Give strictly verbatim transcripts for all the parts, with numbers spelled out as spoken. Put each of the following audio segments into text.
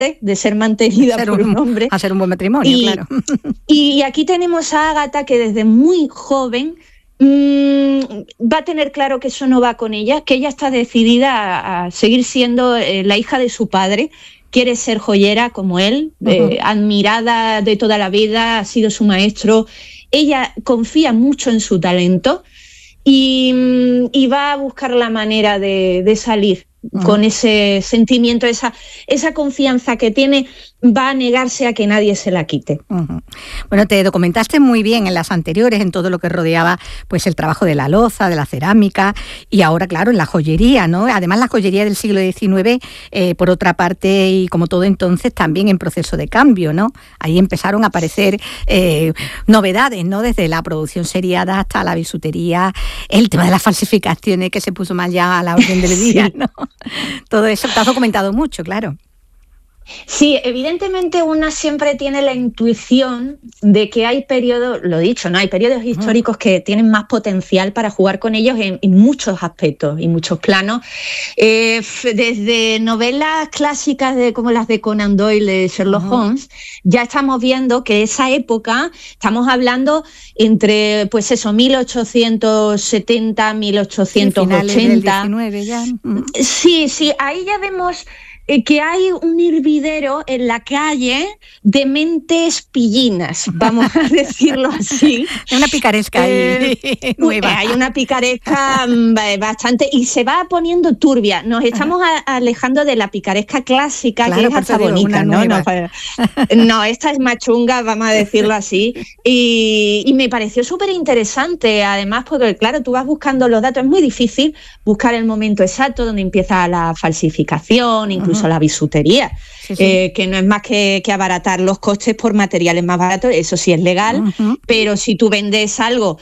de ser mantenida ser por un, un hombre. Hacer un buen matrimonio, y, claro. Y aquí tenemos a Ágata, que desde muy joven mmm, va a tener claro que eso no va con ella, que ella está decidida a, a seguir siendo eh, la hija de su padre. Quiere ser joyera como él, uh-huh. eh, admirada de toda la vida, ha sido su maestro. Ella confía mucho en su talento y, y va a buscar la manera de, de salir uh-huh. con ese sentimiento, esa, esa confianza que tiene. Va a negarse a que nadie se la quite. Uh-huh. Bueno, te documentaste muy bien en las anteriores, en todo lo que rodeaba pues el trabajo de la loza, de la cerámica, y ahora, claro, en la joyería, ¿no? Además, la joyería del siglo diecinueve, eh, por otra parte, y como todo entonces, también en proceso de cambio, ¿no? Ahí empezaron a aparecer eh, novedades, ¿no? Desde la producción seriada hasta la bisutería, el tema de las falsificaciones que se puso más ya a la orden del día, ¿no? Todo eso te has documentado mucho, claro. Sí, evidentemente una siempre tiene la intuición de que hay periodos, lo dicho, ¿no? Hay periodos históricos que tienen más potencial para jugar con ellos en, en muchos aspectos y muchos planos. Eh, desde novelas clásicas de, como las de Conan Doyle, de Sherlock uh-huh. Holmes, ya estamos viendo que esa época, estamos hablando entre, pues eso, mil ochocientos setenta, mil ochocientos ochenta. Sí, finales del diecinueve ya. Uh-huh. Sí, sí, ahí ya vemos que hay un hervidero en la calle de mentes pillinas, vamos a decirlo así. Una picaresca eh, ahí nueva. Hay una picaresca bastante, y se va poniendo turbia. Nos estamos a, alejando de la picaresca clásica, claro, que es hasta bonita, ¿no? No, no, esta es más chunga, vamos a decirlo así. Y, y me pareció súper interesante, además, porque claro, tú vas buscando los datos, es muy difícil buscar el momento exacto donde empieza la falsificación, incluso uh-huh. la bisutería, sí, sí. Eh, que no es más que, que abaratar los costes por materiales más baratos, eso sí es legal, uh-huh. pero si tú vendes algo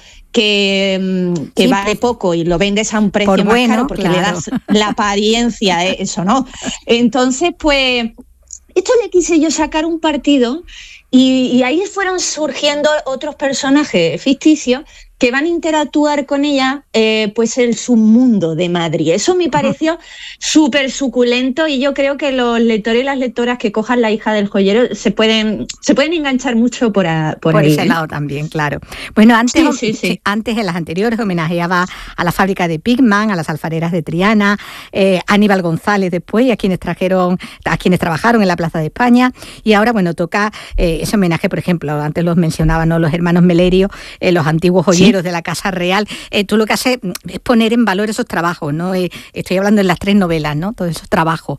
que, que sí, vale poco y lo vendes a un precio más bueno, caro porque claro. le das la apariencia, eh, eso no. Entonces, pues, esto le quise yo sacar un partido y, y ahí fueron surgiendo otros personajes ficticios que van a interactuar con ella, eh, pues el submundo de Madrid. Eso me pareció súper suculento y yo creo que los lectores y las lectoras que cojan La hija del joyero se pueden, se pueden enganchar mucho por, a, por, por ahí. ese ¿eh? lado también, claro. Bueno, antes, sí, sí, sí. antes en las anteriores homenajeaba a la fábrica de Pigman, a las alfareras de Triana, eh, Aníbal González después, a quienes trajeron, a quienes trabajaron en la Plaza de España, y ahora, bueno, toca eh, ese homenaje, por ejemplo, antes los mencionaban, ¿no? Los hermanos Melerio, eh, los antiguos joyeros ¿Sí? de la Casa Real. Eh, tú lo que haces es poner en valor esos trabajos, ¿no? Eh, estoy hablando en las tres novelas, ¿no? Todos esos trabajos.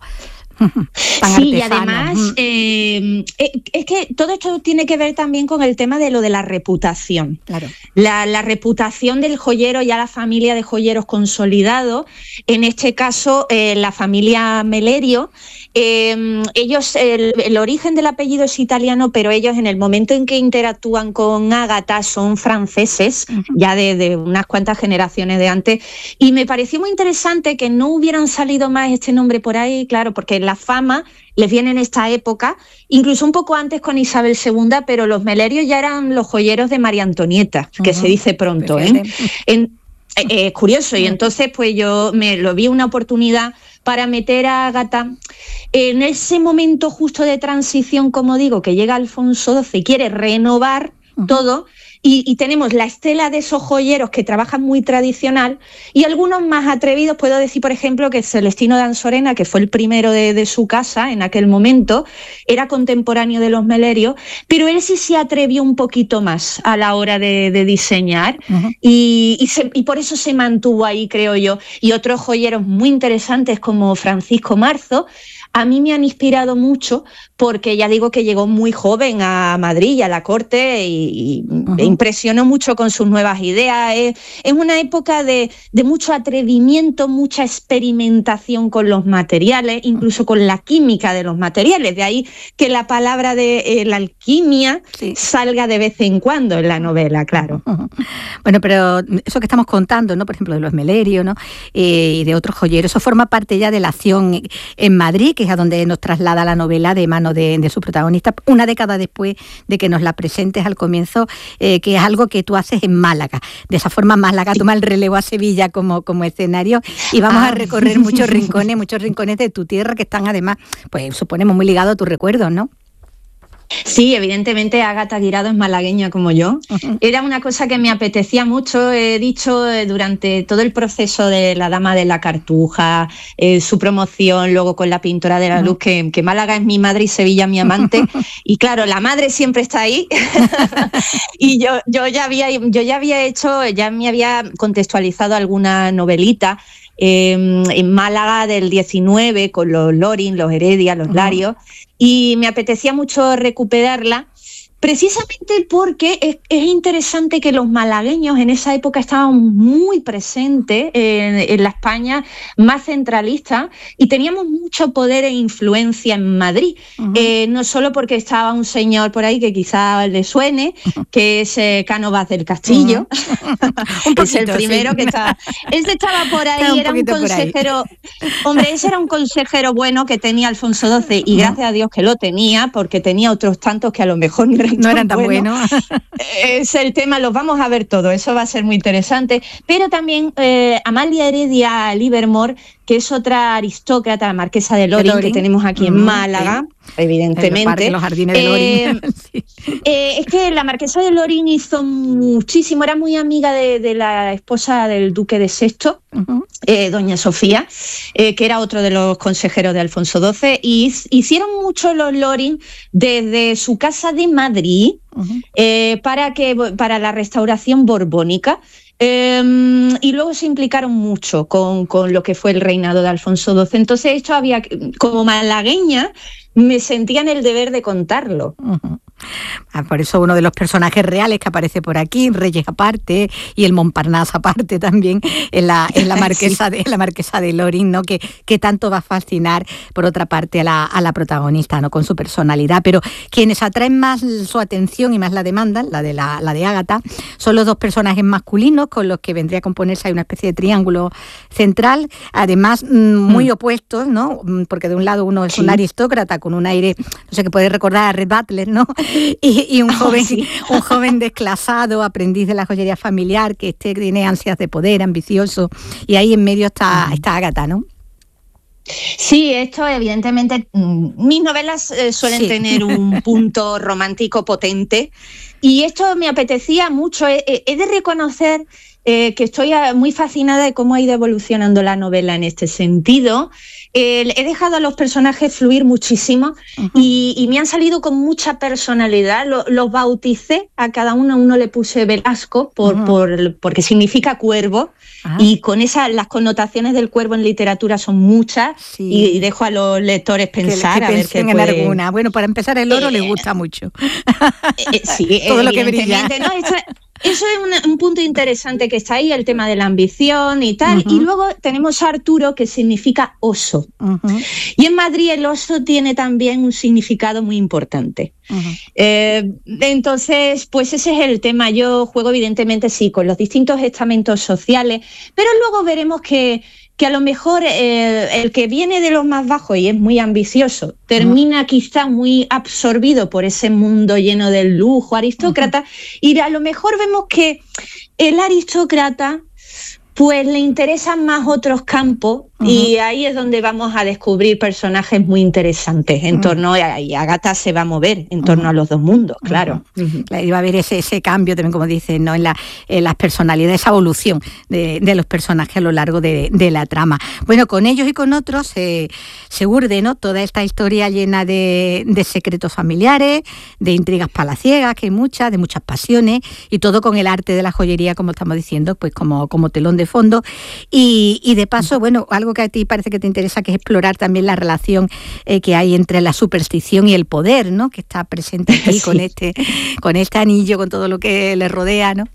Sí, y además eh, es que todo esto tiene que ver también con el tema de lo de la reputación. Claro. La, la reputación del joyero, ya la familia de joyeros consolidado, en este caso eh, la familia Melerio. Eh, ellos, el, el origen del apellido es italiano, pero ellos en el momento en que interactúan con Ágata son franceses, uh-huh. ya de, de unas cuantas generaciones de antes, y me pareció muy interesante que no hubieran salido más este nombre por ahí, claro, porque la fama les viene en esta época, incluso un poco antes con Isabel segunda, pero los Melerios ya eran los joyeros de María Antonieta, que uh-huh. se dice pronto, ¿eh? En, Es eh, curioso, y entonces pues yo me lo vi una oportunidad para meter a Ágata en ese momento justo de transición, como digo, que llega Alfonso doce y quiere renovar uh-huh. todo, y, y tenemos la estela de esos joyeros que trabajan muy tradicional y algunos más atrevidos. Puedo decir, por ejemplo, que Celestino de Ansorena, que fue el primero de, de su casa en aquel momento, era contemporáneo de los Melerios, pero él sí se atrevió un poquito más a la hora de, de diseñar uh-huh. y, y, se, y por eso se mantuvo ahí, creo yo. Y otros joyeros muy interesantes como Francisco Marzo, a mí me han inspirado mucho porque ya digo que llegó muy joven a Madrid y a la corte y, y uh-huh. impresionó mucho con sus nuevas ideas. Es, es una época de, de mucho atrevimiento, mucha experimentación con los materiales, incluso con la química de los materiales. De ahí que la palabra de eh, la alquimia sí. salga de vez en cuando en la novela, claro. Uh-huh. Bueno, pero eso que estamos contando, ¿no? Por ejemplo, de los Melerios, ¿no? Eh, y de otros joyeros, eso forma parte ya de la acción en Madrid, que es a donde nos traslada la novela de mano de, de su protagonista, una década después de que nos la presentes al comienzo, eh, que es algo que tú haces en Málaga. De esa forma Málaga toma el relevo a Sevilla como, como escenario y vamos ah. a recorrer muchos rincones, muchos rincones de tu tierra que están además, pues suponemos, muy ligados a tus recuerdos, ¿no? Sí, evidentemente Ágata Guirado es malagueña como yo. Uh-huh. Era una cosa que me apetecía mucho. He dicho eh, durante todo el proceso de La Dama de la Cartuja, eh, su promoción, luego con La Pintora de la uh-huh. Luz, que, que Málaga es mi madre y Sevilla mi amante. Y claro, la madre siempre está ahí. y yo, yo, ya había, yo ya había hecho, ya me había contextualizado alguna novelita eh, en Málaga del diecinueve con los Loring, los Heredia, los uh-huh. Larios. Y me apetecía mucho recuperarla, precisamente porque es, es interesante que los malagueños en esa época estaban muy presentes en, en la España más centralista y teníamos mucho poder e influencia en Madrid. Uh-huh. Eh, no solo porque estaba un señor por ahí que quizá le suene, uh-huh. que es eh, Cánovas del Castillo. Uh-huh. poquito, es el primero sí. que estaba. Ese estaba por ahí, un era un consejero. Hombre, ese era un consejero bueno que tenía Alfonso doce y uh-huh. gracias a Dios que lo tenía, porque tenía otros tantos que a lo mejor no eran no eran tan buenos. Bueno. Es el tema, los vamos a ver todo, eso va a ser muy interesante. Pero también eh, Amalia Heredia Livermore, que es otra aristócrata, la marquesa de Loring, que tenemos aquí mm, en Málaga, sí. evidentemente. En el parque, los jardines de Loring. Eh, sí. eh, es que la marquesa de Loring hizo muchísimo, era muy amiga de, de la esposa del duque de Sexto, uh-huh. eh, doña Sofía, eh, que era otro de los consejeros de Alfonso doce, y hicieron mucho los Loring desde su casa de Madrid uh-huh. eh, para, que, para la restauración borbónica. Eh, y luego se implicaron mucho con, con lo que fue el reinado de Alfonso doce. Entonces esto había, como malagueña, me sentía en el deber de contarlo. Uh-huh. Ah, por eso uno de los personajes reales que aparece por aquí, Reyes aparte y el Montparnasse aparte también, en la, en la marquesa sí. de la marquesa de Loring, ¿no? Que, que tanto va a fascinar por otra parte a la, a la protagonista, ¿no? Con su personalidad. Pero quienes atraen más su atención y más la demandan, la de la, la de Ágata, son los dos personajes masculinos con los que vendría a componerse hay una especie de triángulo central, además muy mm. opuestos, ¿no? Porque de un lado uno es sí. un aristócrata con un aire, no sé, que puede recordar a Red Butler, ¿no? Y, y un joven, oh, sí. un joven desclasado, aprendiz de la joyería familiar, que este tiene ansias de poder, ambicioso, y ahí en medio está, mm. está Ágata, ¿no? Sí, esto evidentemente, mis novelas eh, suelen sí. tener un punto romántico potente, y esto me apetecía mucho. He, he de reconocer eh, que estoy muy fascinada de cómo ha ido evolucionando la novela en este sentido. Eh, he dejado a los personajes fluir muchísimo uh-huh. y, y me han salido con mucha personalidad. Lo, los bauticé, a cada uno, uno le puse Velasco por, uh-huh. por, porque significa cuervo uh-huh. y con esa, las connotaciones del cuervo en literatura son muchas sí. y, y dejo a los lectores pensar que, que a ver qué en puede... alguna. Bueno, para empezar, el oro eh, le gusta mucho. Eh, sí, todo lo que brilla. ¿No? Esto, Eso es un, un punto interesante que está ahí, el tema de la ambición y tal. Uh-huh. Y luego tenemos a Arturo, que significa oso. Uh-huh. Y en Madrid el oso tiene también un significado muy importante. Uh-huh. Eh, entonces, pues ese es el tema. Yo juego evidentemente sí con los distintos estamentos sociales, pero luego veremos que que a lo mejor eh, el que viene de los más bajos y es muy ambicioso, termina uh-huh. quizá muy absorbido por ese mundo lleno del lujo aristócrata, uh-huh. y a lo mejor vemos que el aristócrata pues le interesan más otros campos, uh-huh. y ahí es donde vamos a descubrir personajes muy interesantes en uh-huh. torno a, y Ágata se va a mover en torno uh-huh. a los dos mundos, claro. Uh-huh. Uh-huh. Y va a haber ese, ese cambio también, como dicen, ¿no? en, la, en las personalidades, esa evolución de, de los personajes a lo largo de, de la trama. Bueno, con ellos y con otros se, se urde, ¿no? Toda esta historia llena de, de secretos familiares, de intrigas palaciegas, que hay muchas, de muchas pasiones, y todo con el arte de la joyería, como estamos diciendo, pues como, como telón de fondo. Y, y de paso, bueno, algo que a ti parece que te interesa, que es explorar también la relación eh, que hay entre la superstición y el poder, ¿no? Que está presente aquí sí. con este, con este anillo, con todo lo que le rodea, ¿no?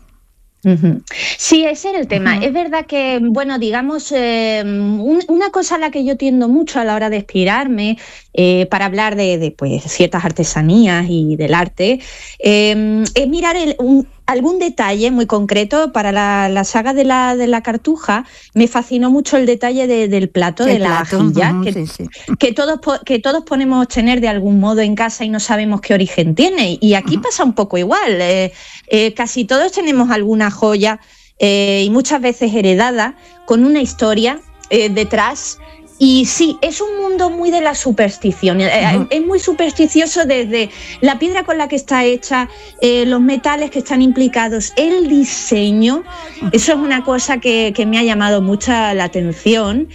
Uh-huh. Sí, ese era el tema. Uh-huh. Es verdad que, bueno, digamos, eh, un, una cosa a la que yo tiendo mucho a la hora de inspirarme eh, para hablar de, de pues, ciertas artesanías y del arte, eh, es mirar el, un, algún detalle muy concreto para la, la saga de la, de la Cartuja. Me fascinó mucho el detalle de, del plato, el de la plato, vajilla, uh-huh, que, sí, sí. que, todos, que todos podemos tener de algún modo en casa y no sabemos qué origen tiene. Y aquí uh-huh. pasa un poco igual. Eh, eh, casi todos tenemos alguna joya eh, y muchas veces heredada con una historia eh, detrás. Y sí, es un mundo muy de la superstición, uh-huh. es muy supersticioso desde la piedra con la que está hecha, eh, los metales que están implicados, el diseño, uh-huh. eso es una cosa que, que me ha llamado mucho la atención.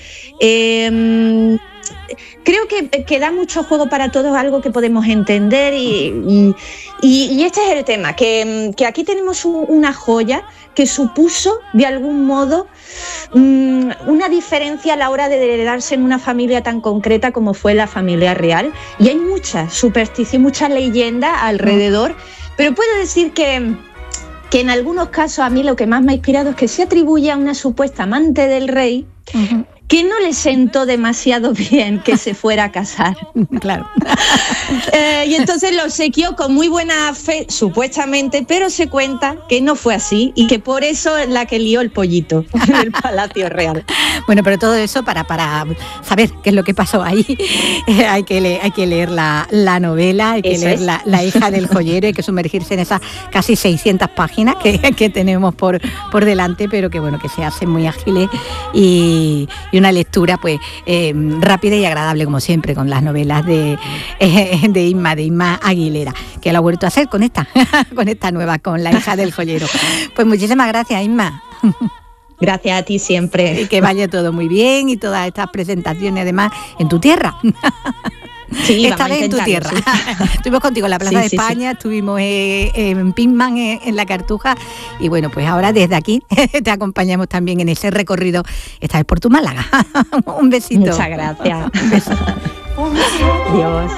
Eh, creo que, que da mucho juego para todos, algo que podemos entender y, y, y este es el tema, que, que aquí tenemos un, una joya que supuso de algún modo um, una diferencia a la hora de heredarse en una familia tan concreta como fue la familia real, y hay mucha superstición, mucha leyenda alrededor, pero puedo decir que que en algunos casos a mí lo que más me ha inspirado es que se atribuye a una supuesta amante del rey uh-huh. que no le sentó demasiado bien que se fuera a casar. Claro. eh, y entonces lo obsequió con muy buena fe, supuestamente, pero se cuenta que no fue así y que por eso es la que lió el pollito en el Palacio Real. Bueno, pero todo eso para, para saber qué es lo que pasó ahí. Eh, hay, que leer, hay que leer la, la novela, hay que eso leer es. la, la hija del joyero, hay que sumergirse en esas casi seiscientas páginas que, que tenemos por, por delante, pero que bueno, que se hacen muy ágiles y, y una lectura pues eh, rápida y agradable, como siempre, con las novelas de, eh, de Inma, de Inma Aguilera, que lo ha vuelto a hacer con esta, con esta nueva, con la hija del joyero. Pues muchísimas gracias, Inma. Gracias a ti siempre. Y que vaya todo muy bien y todas estas presentaciones además en tu tierra. Sí, esta vez en tu tierra. Sí. Estuvimos contigo en la Plaza sí, de sí, España, sí. estuvimos eh, en Pinman, eh, en la Cartuja, y bueno, pues ahora desde aquí te acompañamos también en ese recorrido, esta vez por tu Málaga. Un besito. Muchas gracias. Un beso. Dios.